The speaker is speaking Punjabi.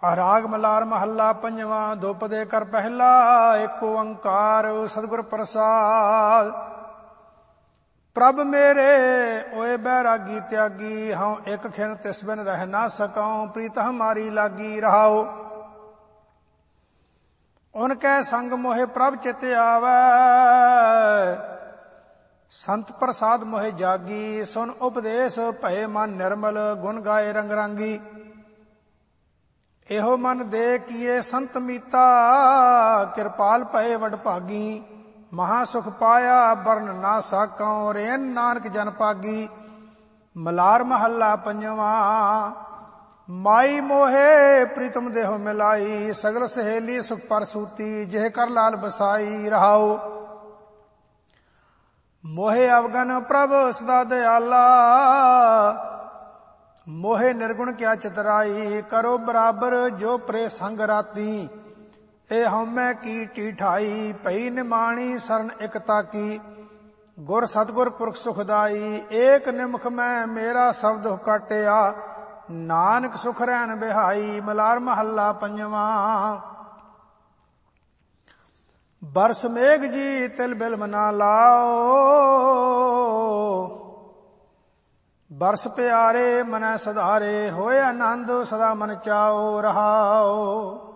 ਰਾਗ ਮਲਾਰ ਮਹੱਲਾ ਪੰਜਵਾਂ। ਦੁਪਦੇ ਕਰ ਪਹਿਲਾ ਏਕ ਓੰਕਾਰ ਸਤਿਗੁਰ ਪ੍ਰਸਾਦ। ਪ੍ਰਭ ਮੇਰੇ ਓਏ ਬੈਰਾਗੀ ਤਿਆਗੀ, ਹਉ ਇਕ ਖਿਨ ਤਿਸ ਬਿਨ ਰਹਿ ਨਾ ਸਕਉ, ਪ੍ਰੀਤ ਹਮਾਰੀ ਲਾਗੀ ਰਹਾਉ। ਉਨ ਕੈ ਸੰਗ ਮੋਹਿ ਪ੍ਰਭ ਚਿਤ ਆਵੈ, ਸੰਤ ਪ੍ਰਸਾਦ ਮੋਹਿ ਜਾਗੀ। ਸੁਨ ਉਪਦੇਸ਼ ਭਏ ਮਨ ਨਿਰਮਲ, ਗੁਣ ਗਾਏ ਰੰਗ ਰਾਂਗੀ। ਇਹੋ ਮਨ ਦੇ ਕੀਏ ਸੰਤ ਮੀਤਾ, ਕਿਰਪਾਲ ਭਏ ਵਡ ਭਾਗੀ। ਮਹਾ ਸੁਖ ਪਾਇਆ ਬਰਨ ਨਾ ਸਾਕਉ, ਰੇਨ ਨਾਨਕ ਜਨ ਪਾਗੀ। ਮਲਾਰ ਮਹੱਲਾ ਪੰਜਵਾਂ। ਮਾਈ ਮੋਹੇ ਪ੍ਰੀਤਮ ਦੇਹੁ ਮਿਲਾਈ, ਸਗਲ ਸਹੇਲੀ ਸੁਖ ਪਰਸੂਤੀ। ਜਿਹ ਕਰ ਲਾਲ ਬਸਾਈ ਰਹਾਉ। ਮੋਹੇ ਅਵਗਨ ਪ੍ਰਭ ਸਦਾ ਦਿਆਲਾ, ਮੋਹੇ ਨਿਰਗੁਣ ਕਿਆ ਚਤਰਾਈ। ਕਰੋ ਬਰਾਬਰ ਜੋ ਪ੍ਰੇ ਸੰਗ ਰਾਤੀ, ਇਹ ਹਉਮੈ ਕੀ ਢੀਠਾਈ। ਭਈ ਨਿਮਾਣੀ ਸਰਨ ਇਕਤਾ ਕੀ, ਗੁਰ ਸਤਿਗੁਰ ਪੁਰਖ ਸੁਖਦਾਈ। ਏਕ ਨਿਮਖ ਮੈਂ ਮੇਰਾ ਸ਼ਬਦ ਕਾਟਿਆ, ਨਾਨਕ ਸੁਖ ਰਹਿਣ ਬਿਹਾਈ। ਮਲਾਰ ਮਹੱਲਾ ਪੰਜਵਾਂ। ਬਰਸ ਮੇਘ ਜੀ ਤਿਲ ਬਿਲਮ ਨਾ ਲਾਓ, ਬਰਸ ਪਿਆਰੇ ਮਨੈ ਸਧਾਰੇ। ਹੋਏ ਆਨੰਦ ਸਦਾ ਮਨ ਚਾਓ ਰਹਾਓ।